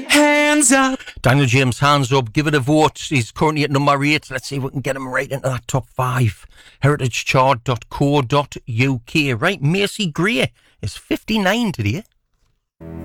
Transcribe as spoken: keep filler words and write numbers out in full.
Hands up. Daniel James, hands up. Give it a vote. He's currently at number eight. Let's see if we can get him right into that top five. heritage chart dot co dot uk. Right, Macy Gray is fifty-nine today.